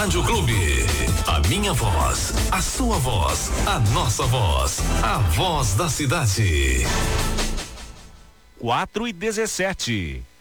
Rádio Clube. A minha voz, a sua voz, a nossa voz, a voz da cidade. 4:17.